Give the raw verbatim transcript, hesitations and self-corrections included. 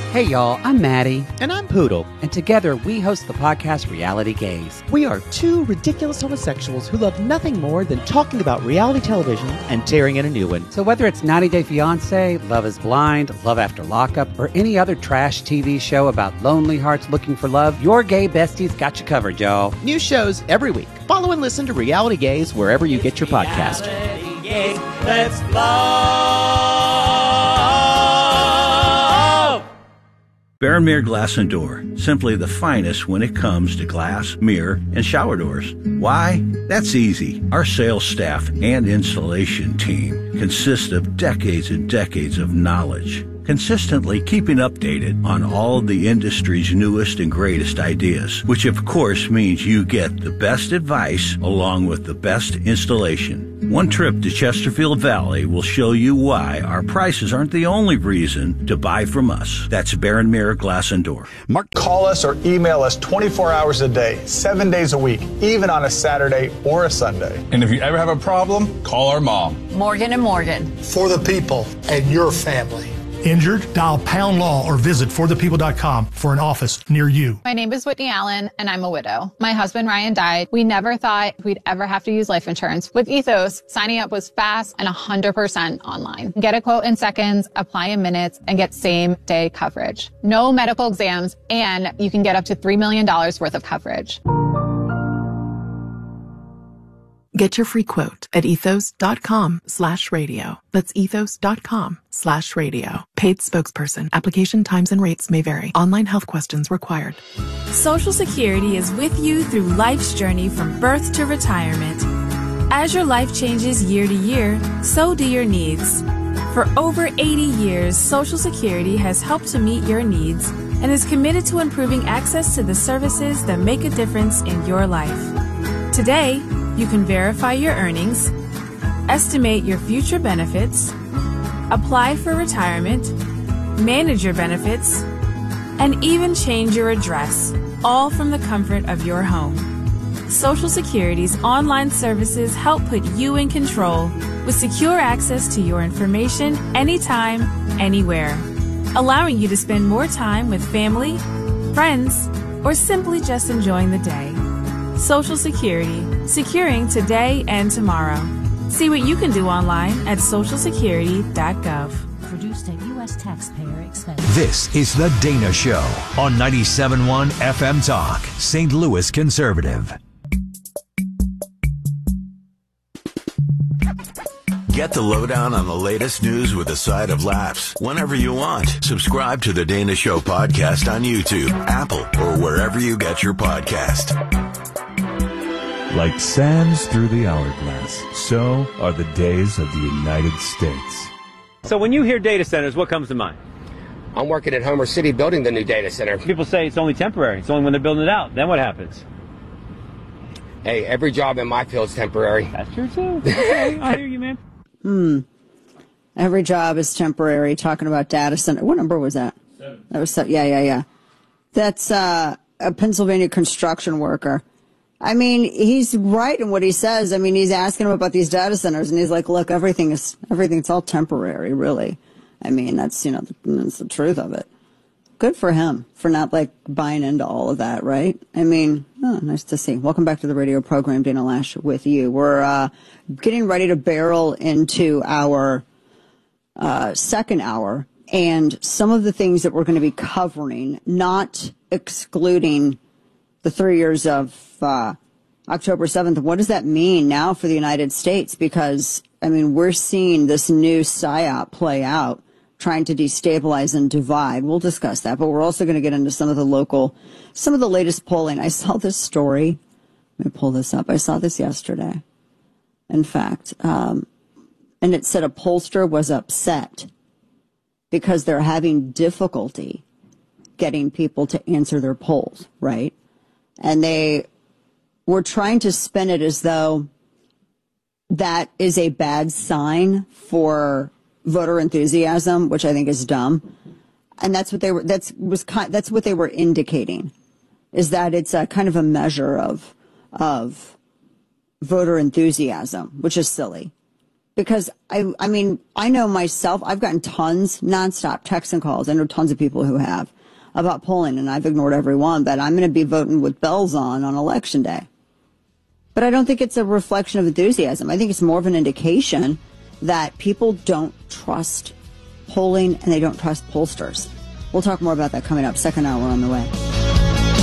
Hey y'all, I'm Maddie. And I'm Poodle. And together we host the podcast Reality Gaze. We are two ridiculous homosexuals who love nothing more than talking about reality television and tearing in a new one. So whether it's ninety day fiancé, Love is Blind, Love After Lockup, or any other trash T V show about lonely hearts looking for love, your gay besties got you covered, y'all. New shows every week. Follow and listen to Reality Gaze wherever you get your podcast. Reality Gaze, let's love. Baron Mirror Glass and Door, simply the finest when it comes to glass, mirror, and shower doors. Why? That's easy. Our sales staff and installation team consist of decades and decades of knowledge, consistently keeping updated on all the industry's newest and greatest ideas, which of course means you get the best advice along with the best installation. One trip to Chesterfield Valley will show you why our prices aren't the only reason to buy from us. That's Baron Mirror Glass and Door. Mark, call us or email us twenty-four hours a day, seven days a week, even on a Saturday or a Sunday. And if you ever have a problem, call our mom. Morgan and Morgan. For the people and your family. Injured? Dial Pound Law or visit for the people dot com for an office near you. My name is Whitney Allen, and I'm a widow. My husband, Ryan, died. We never thought we'd ever have to use life insurance. With Ethos, signing up was fast and one hundred percent online. Get a quote in seconds, apply in minutes, and get same-day coverage. No medical exams, and you can get up to three million dollars worth of coverage. Get your free quote at ethos.com slash radio. That's ethos.com slash radio. Paid spokesperson. Application times and rates may vary. Online health questions required. Social Security is with you through life's journey from birth to retirement. As your life changes year to year, so do your needs. For over eighty years, Social Security has helped to meet your needs and is committed to improving access to the services that make a difference in your life. Today, you can verify your earnings, estimate your future benefits, apply for retirement, manage your benefits, and even change your address, all from the comfort of your home. Social Security's online services help put you in control with secure access to your information anytime, anywhere, allowing you to spend more time with family, friends, or simply just enjoying the day. Social Security, securing today and tomorrow. See what you can do online at social security dot gov. Produced at U S taxpayer expense. This is The Dana Show on ninety-seven point one F M Talk, Saint Louis Conservative. Get the lowdown on the latest news with a side of laughs whenever you want. Subscribe to The Dana Show podcast on YouTube, Apple, or wherever you get your podcast. Like sands through the hourglass, so are the days of the United States. So when you hear data centers, what comes to mind? I'm working at Homer City building the new data center. People say it's only temporary. It's only when they're building it out. Then what happens? Hey, every job in my field's temporary. That's true, too. Okay, I hear you, man. Hmm. Every job is temporary. Talking about data center. What number was that? Seven. That was, yeah, yeah, yeah. That's uh, a Pennsylvania construction worker. I mean, he's right in what he says. I mean, he's asking him about these data centers, and he's like, look, everything is, everything's all temporary, really. I mean, that's, you know, that's the truth of it. Good for him for not, like, buying into all of that, right? I mean, oh, nice to see. Welcome back to the radio program, Dana Lash with you. We're uh, getting ready to barrel into our uh, second hour, and some of the things that we're going to be covering, not excluding the three years of uh, October seventh. What does that mean now for the United States? Because, I mean, we're seeing this new psyop play out, trying to destabilize and divide. We'll discuss that, but we're also going to get into some of the local, some of the latest polling. I saw this story. Let me pull this up. I saw this yesterday, in fact. Um, and it said a pollster was upset because they're having difficulty getting people to answer their polls, right? And they were trying to spin it as though that is a bad sign for voter enthusiasm, which I think is dumb. And that's what they were, that's, was kind, that's what they were indicating, is that it's a kind of a measure of, of voter enthusiasm, which is silly. Because, I, I mean, I know myself, I've gotten tons, nonstop texts and calls. I know tons of people who have about polling, and I've ignored every one, but I'm going to be voting with bells on on election day. But I don't think it's a reflection of enthusiasm. I think it's more of an indication that people don't trust polling and they don't trust pollsters. We'll talk more about that coming up. Second hour on the way.